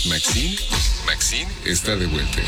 Maxine está de vuelta.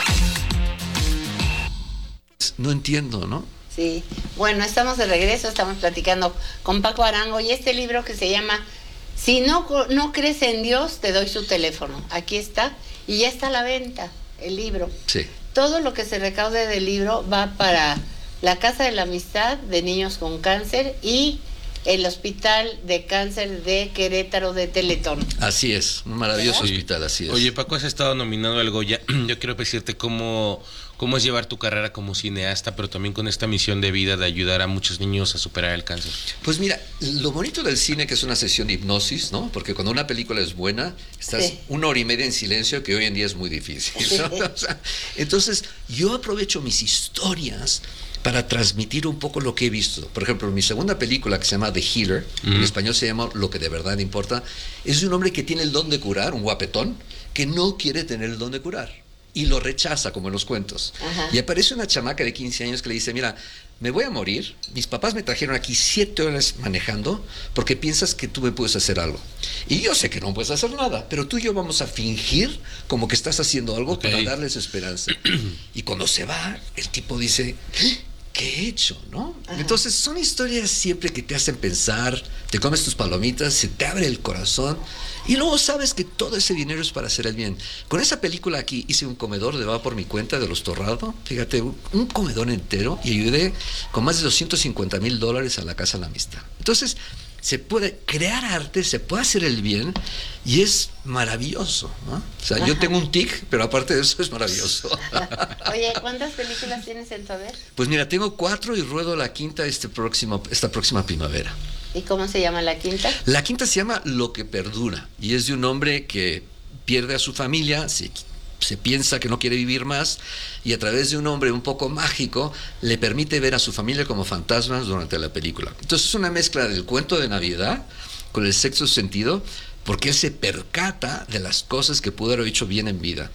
No entiendo, ¿no? Sí, bueno, estamos de regreso, estamos platicando con Paco Arango y este libro que se llama Si no crees en Dios, te doy su teléfono. Aquí está y ya está a la venta el libro. Sí. Todo lo que se recaude del libro va para la Casa de la Amistad de Niños con Cáncer y el Hospital de Cáncer de Querétaro de Teletón. Así es, un maravilloso ¿verdad? hospital, así es. Oye, Paco, has estado nominado al Goya. Yo quiero decirte cómo es llevar tu carrera como cineasta, pero también con esta misión de vida de ayudar a muchos niños a superar el cáncer. Pues mira, lo bonito del cine que es una sesión de hipnosis, ¿no? Porque cuando una película es buena, estás Sí. 1 hora y media en silencio, que hoy en día es muy difícil, ¿no? Sí. O sea, entonces, yo aprovecho mis historias para transmitir un poco lo que he visto. Por ejemplo, mi segunda película, que se llama The Healer, en español se llama Lo que de verdad importa, es de un hombre que tiene el don de curar, un guapetón, que no quiere tener el don de curar. Y lo rechaza, como en los cuentos. Ajá. Y aparece una chamaca de 15 años que le dice, mira, me voy a morir, mis papás me trajeron aquí 7 horas manejando porque piensas que tú me puedes hacer algo. Y yo sé que no puedes hacer nada, pero tú y yo vamos a fingir como que estás haciendo algo para darles esperanza. Y cuando se va, el tipo dice, ¿qué he hecho? ¿No? Ajá. Entonces son historias siempre que te hacen pensar, te comes tus palomitas, se te abre el corazón y luego sabes que todo ese dinero es para hacer el bien. Con esa película aquí hice un comedor de va por mi cuenta de los Torrado, fíjate, un comedor entero y ayudé con más de $250,000 a la Casa de la Amistad. Entonces se puede crear arte, se puede hacer el bien y es maravilloso, ¿no? O sea, yo tengo un tic, pero aparte de eso es maravilloso. Oye, ¿cuántas películas tienes en tu haber? Pues mira, tengo 4 y ruedo la quinta esta próxima primavera. ¿Y cómo se llama la quinta? La quinta se llama Lo que perdura y es de un hombre que pierde a su familia, se piensa que no quiere vivir más y a través de un hombre un poco mágico le permite ver a su familia como fantasmas durante la película. Entonces es una mezcla del cuento de Navidad con el sexto sentido porque él se percata de las cosas que pudo haber hecho bien en vida.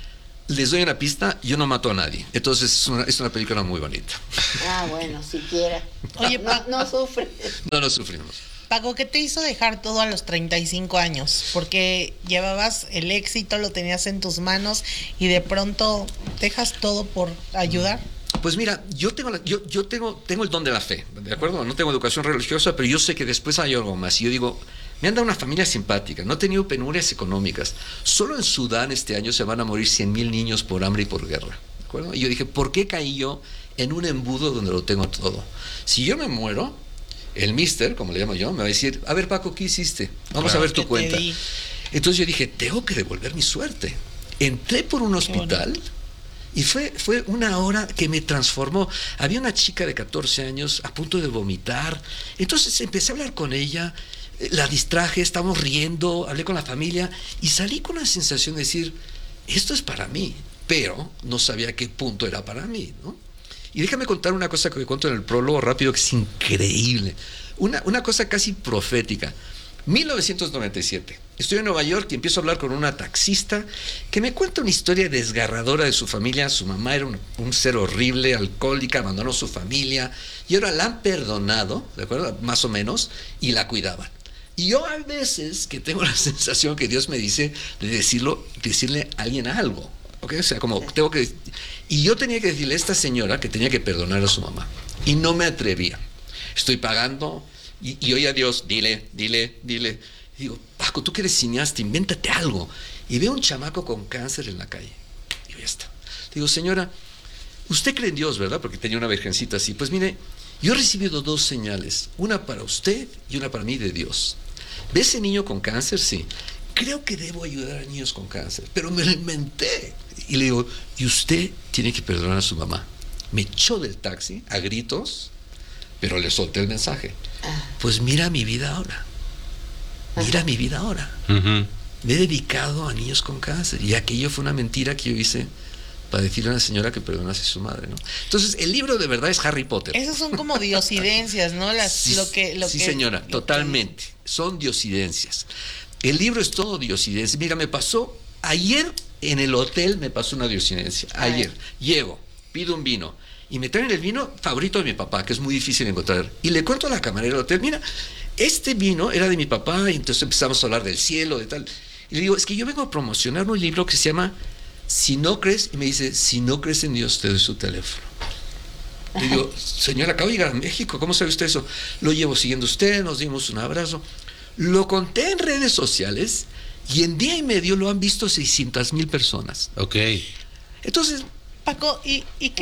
Les doy una pista, yo no mato a nadie. Entonces es una película muy bonita. Ah, bueno, siquiera. Oye, no sufre. No sufrimos. Paco, ¿qué te hizo dejar todo a los 35 años? Porque llevabas el éxito, lo tenías en tus manos y de pronto dejas todo por ayudar. Pues mira, yo tengo el don de la fe, ¿de acuerdo? No tengo educación religiosa, pero yo sé que después hay algo más. Y yo digo, me han dado una familia simpática, no he tenido penurias económicas. Solo en Sudán este año se van a morir 100,000 niños por hambre y por guerra, ¿de acuerdo? Y yo dije, ¿por qué caí yo en un embudo donde lo tengo todo? Si yo me muero, el mister, como le llamo yo, me va a decir, a ver Paco, ¿qué hiciste? Vamos a ver tu cuenta. Entonces yo dije, tengo que devolver mi suerte. Entré por un hospital y fue una hora que me transformó. Había una chica de 14 años a punto de vomitar. Entonces empecé a hablar con ella, la distraje, estábamos riendo, hablé con la familia y salí con la sensación de decir, esto es para mí, pero no sabía qué punto era para mí, ¿no? Y déjame contar una cosa que me cuento en el prólogo rápido, que es increíble. Una cosa casi profética. 1997. Estoy en Nueva York y empiezo a hablar con una taxista que me cuenta una historia desgarradora de su familia. Su mamá era un ser horrible, alcohólica, abandonó su familia y ahora la han perdonado, ¿de acuerdo? Más o menos, y la cuidaban. Y yo a veces que tengo la sensación que Dios me dice de decirle a alguien algo. ¿Okay? O sea, como tengo que... Y yo tenía que decirle a esta señora que tenía que perdonar a su mamá. Y no me atrevía. Estoy pagando y oye a Dios, dile. Y digo, Paco, tú que eres cineasta, invéntate algo. Y veo un chamaco con cáncer en la calle. Y ya está. Digo, señora, usted cree en Dios, ¿verdad? Porque tenía una virgencita así. Pues mire, yo he recibido 2 señales. Una para usted y una para mí de Dios. ¿Ve ese niño con cáncer? Sí. Creo que debo ayudar a niños con cáncer, pero me lo inventé. Y le digo, y usted tiene que perdonar a su mamá. Me echó del taxi a gritos, pero le solté el mensaje. Pues mira mi vida ahora. Mira mi vida ahora. Uh-huh. Me he dedicado a niños con cáncer. Y aquello fue una mentira que yo hice para decirle a una señora que perdonase a su madre, ¿no? Entonces, el libro de verdad es Harry Potter. Esas son como diosidencias, ¿no? Sí, señora, totalmente. Son diosidencias. El libro es todo diosidencia. Mira, me pasó ayer en el hotel, me pasó una diosidencia. Ayer llego, pido un vino y me traen el vino favorito de mi papá, que es muy difícil de encontrar. Y le cuento a la camarera del hotel, mira, este vino era de mi papá, y entonces empezamos a hablar del cielo, de tal. Y le digo, es que yo vengo a promocionar un libro que se llama Si no crees, y me dice, si no crees en Dios, te doy su teléfono. Le digo, señora, acabo de llegar a México, ¿cómo sabe usted eso? Lo llevo siguiendo usted, nos dimos un abrazo. Lo conté en redes sociales y en día y medio lo han visto 600,000 personas. Ok. Entonces, Paco, ¿y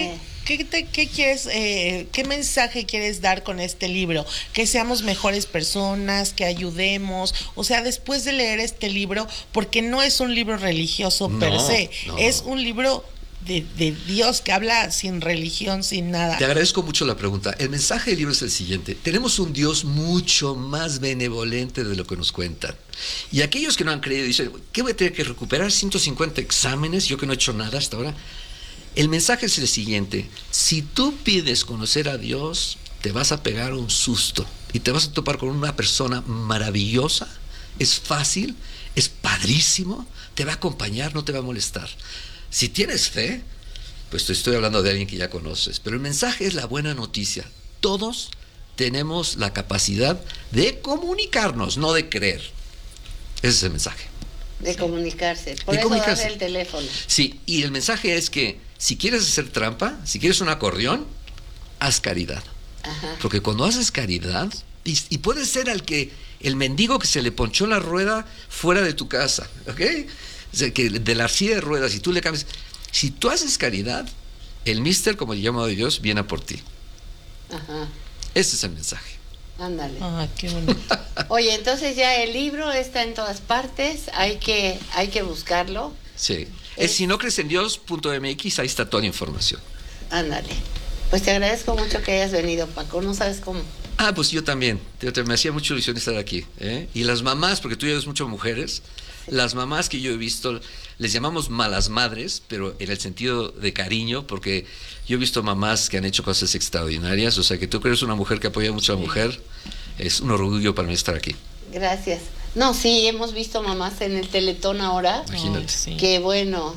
qué quieres, qué mensaje quieres dar con este libro? Que seamos mejores personas, que ayudemos. O sea, después de leer este libro, porque no es un libro religioso per se, es un libro de Dios que habla sin religión, sin nada. Te agradezco mucho la pregunta. El mensaje del libro es el siguiente. Tenemos un Dios mucho más benevolente de lo que nos cuentan. Y aquellos que no han creído dicen, ¿qué voy a tener que recuperar 150 exámenes? Yo que no he hecho nada hasta ahora. El mensaje es el siguiente. Si tú pides conocer a Dios, te vas a pegar un susto y te vas a topar con una persona maravillosa. Es fácil, es padrísimo, te va a acompañar, no te va a molestar. Si tienes fe, pues te estoy hablando de alguien que ya conoces, pero el mensaje es la buena noticia. Todos tenemos la capacidad de comunicarnos, no de creer. Ese es el mensaje. De comunicarse. Por eso das el teléfono. Sí, y el mensaje es que si quieres hacer trampa, si quieres un acordeón, haz caridad. Ajá. Porque cuando haces caridad, y puede ser el mendigo que se le ponchó la rueda fuera de tu casa, ¿ok? O sea, que de la silla de ruedas, y tú le cambias. Si tú haces caridad, el mister, como le llamo a Dios, viene a por ti. Ajá. Ese es el mensaje. Ándale. Ah, qué bonito. Oye, entonces ya el libro está en todas partes, hay que buscarlo. Sí. Es si no crees en Dios.mx, ahí está toda la información. Ándale. Pues te agradezco mucho que hayas venido, Paco, no sabes cómo. Ah, pues yo también. Me hacía mucha ilusión estar aquí. Y las mamás, porque tú llevas muchas mujeres, las mamás que yo he visto, les llamamos malas madres, pero en el sentido de cariño, porque yo he visto mamás que han hecho cosas extraordinarias. O sea, que tú que eres una mujer que apoya mucho a la mujer, es un orgullo para mí estar aquí. Gracias. No, sí, hemos visto mamás en el Teletón ahora. Imagínate. Sí. Que bueno,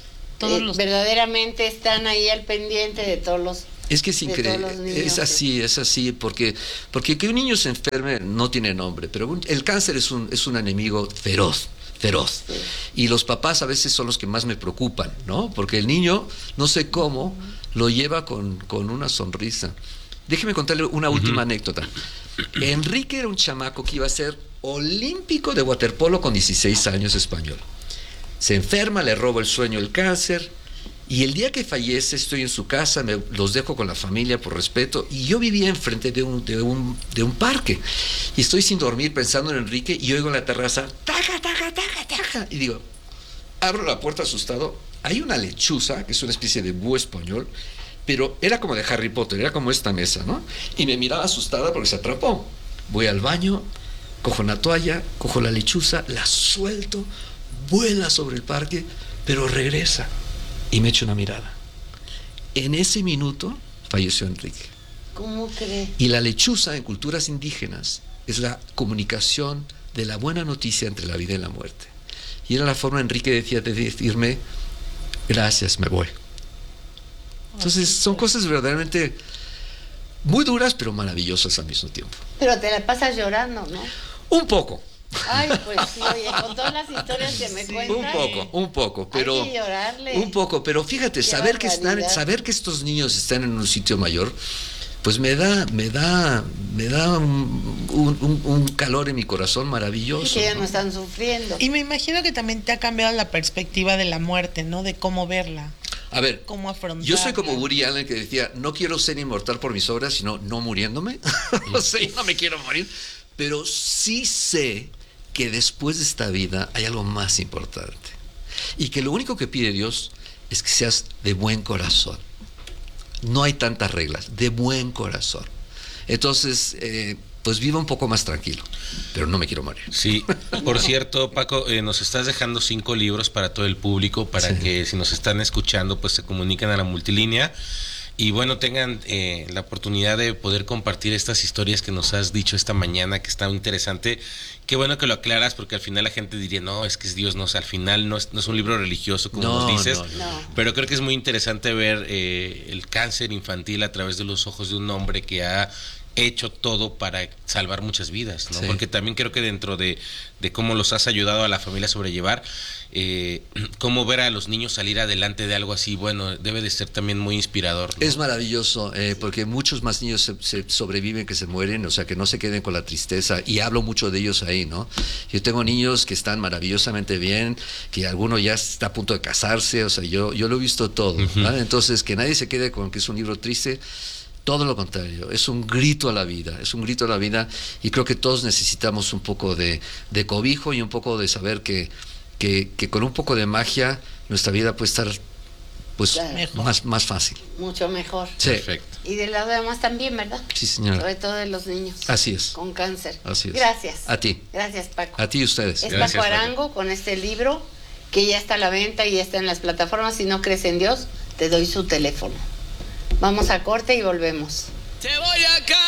verdaderamente están ahí al pendiente de todos los... Es que es increíble, es así, porque que un niño se enferme no tiene nombre, pero el cáncer es un enemigo feroz. Sí. Y los papás a veces son los que más me preocupan, ¿no? Porque el niño, no sé cómo, lo lleva con una sonrisa. Déjeme contarle una última anécdota. Enrique era un chamaco que iba a ser olímpico de waterpolo con 16 años, español. Se enferma, le roba el sueño el cáncer. Y el día que fallece estoy en su casa, los dejo con la familia por respeto, y yo vivía enfrente de un parque, y estoy sin dormir pensando en Enrique, y oigo en la terraza, taca, taca, taca, taca, y digo, abro la puerta asustado, hay una lechuza, que es una especie de búho español, pero era como de Harry Potter, era como esta mesa, ¿no? Y me miraba asustada porque se atrapó. Voy al baño, cojo una toalla, cojo la lechuza, la suelto, vuela sobre el parque, pero regresa. Y me echo una mirada. En ese minuto falleció Enrique. ¿Cómo crees? Y la lechuza en culturas indígenas es la comunicación de la buena noticia entre la vida y la muerte. Y era la forma Enrique decía de decirme, gracias, me voy. Entonces son cosas verdaderamente muy duras, pero maravillosas al mismo tiempo. Pero te la pasas llorando, ¿no? Un poco. Ay, pues sí, oye, con todas las historias que me cuentas. Un poco, pero hay que llorarle. Un poco, pero fíjate, saber que estos niños están en un sitio mayor, pues me da un calor en mi corazón maravilloso. Y que ya no están sufriendo. Y me imagino que también te ha cambiado la perspectiva de la muerte, ¿no? De cómo verla. A ver, cómo afrontarla. Yo soy como Woody Allen, que decía, no quiero ser inmortal por mis obras, sino no muriéndome. O sea, yo no me quiero morir, pero sí sé que después de esta vida hay algo más importante, y que lo único que pide Dios es que seas de buen corazón. No hay tantas reglas, de buen corazón. Entonces, pues viva un poco más tranquilo, pero no me quiero morir. Sí, por cierto, Paco, nos estás dejando 5 libros para todo el público, para que si nos están escuchando, pues se comuniquen a la multilínea. Y bueno, tengan la oportunidad de poder compartir estas historias que nos has dicho esta mañana, que está muy interesante. Qué bueno que lo aclaras, porque al final la gente diría, no, es que es Dios, no, o sea, al final no es un libro religioso, como nos dices. No. Pero creo que es muy interesante ver el cáncer infantil a través de los ojos de un hombre que ha hecho todo para salvar muchas vidas, ¿no? Sí. Porque también creo que dentro de cómo los has ayudado a la familia a sobrellevar, cómo ver a los niños salir adelante de algo así, bueno, debe de ser también muy inspirador, ¿no? Es maravilloso, porque muchos más niños se sobreviven que se mueren, o sea, que no se queden con la tristeza, y hablo mucho de ellos ahí, ¿no? Yo tengo niños que están maravillosamente bien, que alguno ya está a punto de casarse, o sea, yo lo he visto todo, ¿vale? Entonces, que nadie se quede con que es un libro triste. Todo lo contrario, es un grito a la vida, y creo que todos necesitamos un poco de cobijo y un poco de saber que con un poco de magia nuestra vida puede estar pues Claro. más fácil. Mucho mejor. Sí. Perfecto. Y del lado de más también, ¿verdad? Sí, señora. Sobre todo de los niños. Así es. Con cáncer. Así es. Gracias. A ti. Gracias, Paco. A ti y ustedes. Es Gracias, Paco Paco. Arango con este libro que ya está a la venta y ya está en las plataformas. Si no crees en Dios, te doy su teléfono. Vamos a corte y volvemos. Te voy a